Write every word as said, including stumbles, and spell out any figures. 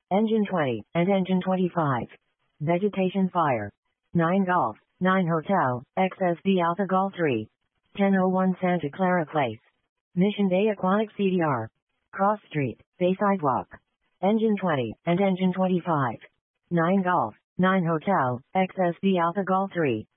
Engine twenty, and Engine twenty-five. Vegetation Fire. nine Golf, nine Hotel, X S D Alpha Golf three. ten oh one Santa Clara Place. Mission Bay Aquatic C D R. Cross Street, Bay Sidewalk. Engine twenty, and Engine twenty-five. nine Golf, nine Hotel, X S D Alpha Golf three.